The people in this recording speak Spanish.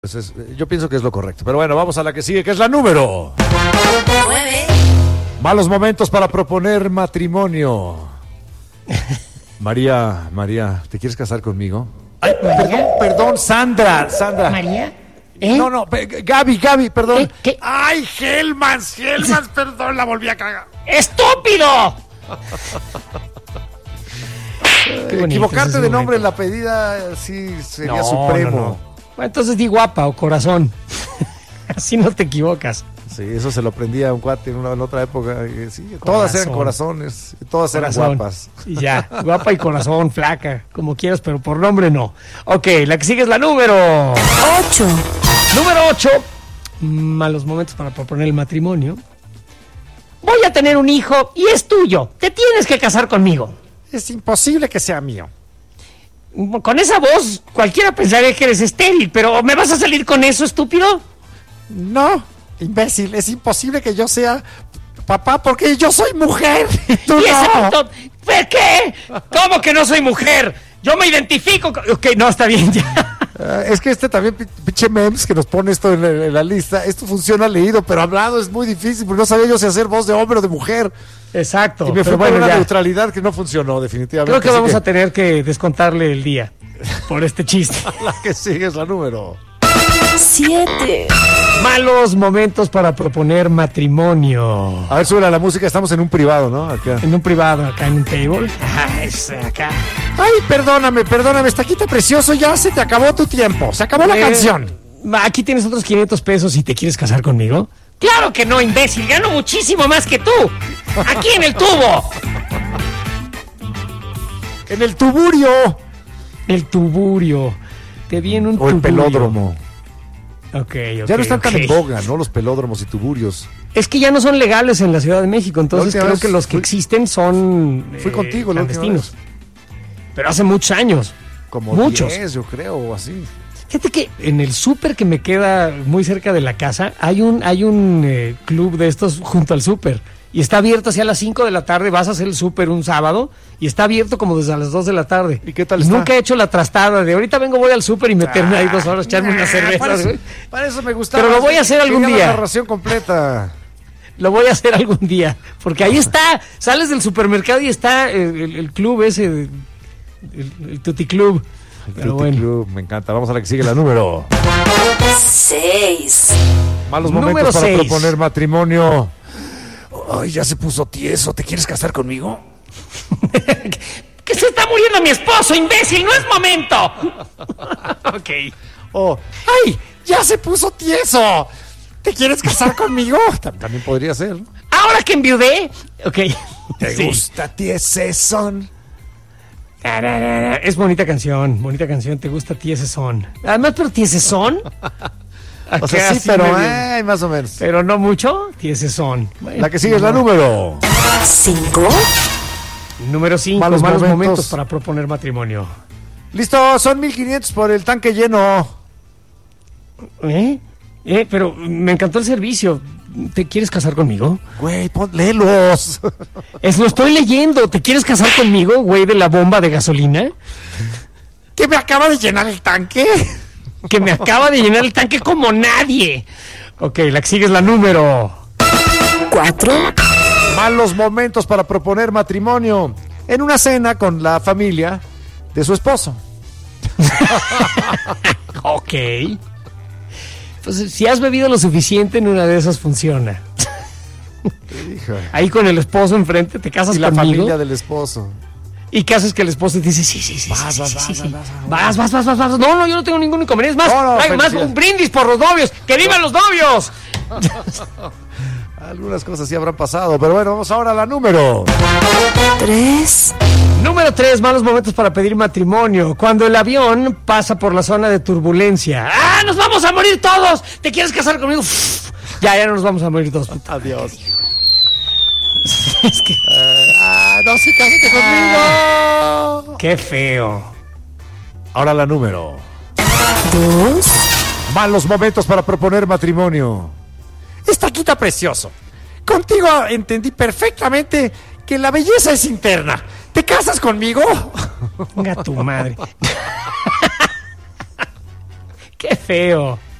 Pues yo pienso que es lo correcto. Pero bueno, vamos a la que sigue, que es la número 9. Malos momentos para proponer matrimonio. María, ¿te quieres casar conmigo? Ay, Perdón, Sandra. María. No, Gaby, perdón. ¿Qué? Ay, Helmans, perdón, la volví a cagar. ¡Estúpido! Equivocarte de nombre en la pedida sí sería supremo. No. Bueno, entonces di guapa o corazón. Así no te equivocas. Sí, eso se lo aprendí a un cuate en otra época. Sí, todas eran corazones, todas eran guapas. Y ya, guapa y corazón, flaca, como quieras, pero por nombre no. Ok, la que sigue es la número 8. Número 8. Malos momentos para proponer el matrimonio. Voy a tener un hijo y es tuyo. Te tienes que casar conmigo. Es imposible que sea mío. Con esa voz, cualquiera pensaría que eres estéril, pero ¿me vas a salir con eso, estúpido? No, imbécil, es imposible que yo sea papá porque yo soy mujer. ¿Tú ¿Y ese no? montón? ¿Por qué? ¿Cómo que no soy mujer? Yo me identifico. Ok, no, está bien ya. Es que también, pinche memes que nos pone esto en la lista, esto funciona leído, pero hablado es muy difícil, porque no sabía yo si hacer voz de hombre o de mujer. Exacto. Y me fue pero bueno, una ya. neutralidad que no funcionó, definitivamente. Creo que Así vamos a tener que descontarle el día por este chiste. La que sigue es la número 7. Malos momentos para proponer matrimonio. A ver, sube la música, estamos en un privado, ¿no? Acá. En un privado, acá en un table. Ajá, es acá. Ay, perdóname, Estaquita precioso, ya se te acabó tu tiempo, se acabó la canción. Aquí tienes otros 500 pesos y te quieres casar conmigo. Claro que no, imbécil, gano muchísimo más que tú. Aquí en el tubo. En el tuburio. El tuburio. Te vi en un O tuburio. el pelódromo. Ok. Ya no están tan en boga, ¿no? Los pelódromos y tuburios. Es que ya no son legales en la Ciudad de México, entonces La última creo vez que los que existen son fui contigo la última clandestinos. Pero hace muchos años. Como Muchos. 10, yo creo, o así. Fíjate que en el súper que me queda muy cerca de la casa hay un club de estos junto al súper y está abierto hacia las 5 de la tarde, vas a hacer el súper un sábado y está abierto como desde las 2 de la tarde. ¿Y qué tal está? Nunca he hecho la trastada de ahorita voy al súper y meterme ahí 2 horas, echarme unas cervezas. güey. Para eso me gustaba. Pero lo voy a hacer algún Quería día. La narración completa. Lo voy a hacer algún día, porque ahí está, sales del supermercado y está el club ese, el Tutti Club. Pero Tutti bueno. Club, me encanta. Vamos a la que sigue, la número 6. Malos Número momentos para 6. proponer matrimonio. Ay, ya se puso tieso. ¿Te quieres casar conmigo? ¡Que se está muriendo mi esposo, imbécil! ¡No es momento! Ok. Oh, ay, ya se puso tieso. ¿Te quieres casar conmigo? También podría ser. Ahora que enviudé. Ok. ¿Te Sí. gusta tiesesón? Es bonita canción, ¿te gusta a ti ese son? Además, pero ti ese son. O sea, sí, pero más o menos. Pero no mucho, ti ese son. La que sigue es la número 5. Número 5, Malos malos momentos. momentos para proponer matrimonio. Listo, son 1500 por el tanque lleno. Pero me encantó el servicio. ¿Te quieres casar conmigo? Güey, léelos. Lo estoy leyendo. ¿Te quieres casar conmigo, güey, de la bomba de gasolina? ¿Que me acaba de llenar el tanque? Que me acaba de llenar el tanque como nadie. Ok, la que sigue es la número 4. Malos momentos para proponer matrimonio. En una cena con la familia de su esposo. Ok. Pues si has bebido lo suficiente, en una de esas funciona. Hija. Ahí con el esposo enfrente, te casas Y la conmigo. familia del esposo. ¿Y qué haces que el esposo te dice, sí? Vas. No, yo no tengo ningún inconveniente. Es más, No, traigo más felicidades. un brindis por los novios. ¡Que vivan los novios! Algunas cosas sí habrán pasado, pero bueno, vamos ahora a la número 3. Número 3, malos momentos para pedir matrimonio. Cuando el avión pasa por la zona de turbulencia. ¡Ah, nos vamos a morir todos! ¿Te quieres casar conmigo? Uf, ya no nos vamos a morir todos. Adiós. Es que... No, sí, cásate conmigo. ¡Qué feo! Ahora la número 2. Malos momentos para proponer matrimonio. Estaquita precioso. Contigo entendí perfectamente que la belleza es interna. ¿Te casas conmigo? Venga tu madre. ¡Qué feo!